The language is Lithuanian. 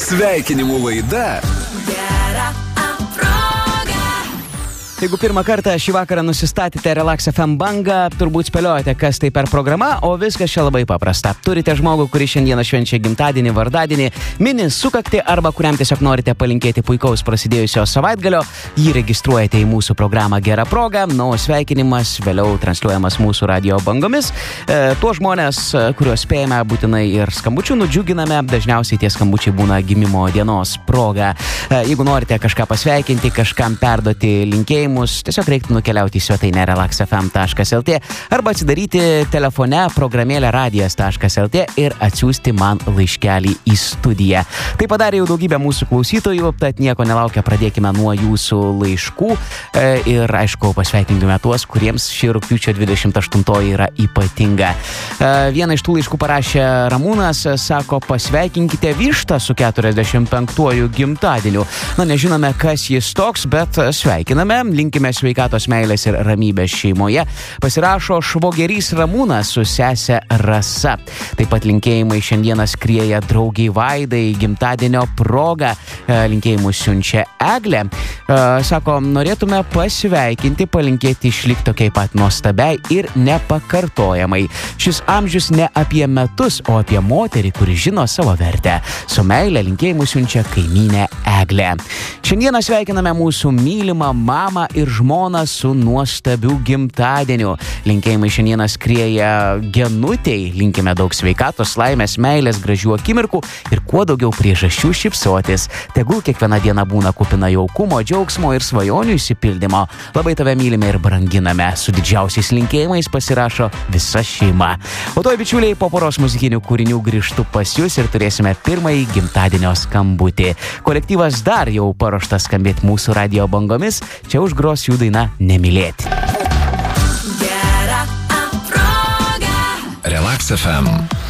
Sveikinimų laida. Jeigu pirmą kartą šį vakarą nusistatėte Relax FM bangą, turbūt spėliojate, kas tai per programa, o viskas čia labai paprasta. Turite žmogų, kuris šiandieną švenčia gimtadienį, vardadienį, mini sukaktį arba kuriam tiesiog norite palinkėti puikaus prasidėjusio savaitgalio, jį registruojate į mūsų programą Gera proga, o sveikinimas vėliau transliuojamas mūsų radio bangomis. Tuos žmonės, kuriuos spėjame, būtinai ir skambučių nudžiuginame, dažniausiai tie skambučiai būna gimimo dienos proga. Jeigu norite kažką pasveikinti, kažkam perduoti linkėjimus, tiesiog reiktų nukeliauti į svetainę relaxfm.lt arba atsidaryti telefone programėlę radijas.lt ir atsiųsti man laiškelį į studiją. Tai padarė jau daugybė mūsų klausytojų, tad nieko nelaukia, pradėkime nuo jūsų laiškų ir aišku pasveikinkime tuos, kuriems ši rugpjūčio 28 yra ypatinga. Vieną iš tų laiškų parašė Ramūnas, sako, pasveikinkite Vištą su 45-uoju gimtadieniu. Nežinome, kas jis toks, bet sveikiname. Linkime sveikatos, meilės ir ramybės šeimoje. Pasirašo švogerys Ramūnas su sese Rasa. Taip pat linkėjimai šiandieną skrieja draugiai Vaidai gimtadienio proga. Linkėjimus siunčia Eglė. Sako, norėtume pasveikinti, palinkėti išlikti tokiai pat nuostabiai ir nepakartojamai. Šis amžius ne apie metus, o apie moterį, kuri žino savo vertę. Su meile linkėjimus siunčia kaimynė Eglė. Šiandieną sveikiname mūsų mylimą mamą ir žmoną su nuostabiu gimtadieniu. Linkėjimai šiandieną skrieja Genutei. Linkime daug sveikatos, laimės, meilės, gražių akimirkų ir kuo daugiau priežasčių šypsotis. Tegul kiekviena diena būna kupina jaukumo, džiaugsmo ir svajonių išsipildymo. Labai tave mylime ir branginame. Su didžiausiais linkėjimais pasirašo visa šeima. O toj, bičiuliai, po poros muzikinių kūrinių grįžtu pas jūs ir turėsime pirmąjį gimtadienio skambutį. Kolektyvas Dar jau paruoštas skambėti mūsų radio bangomis. Čia užgros jų daina Nemylėti. Relax FM.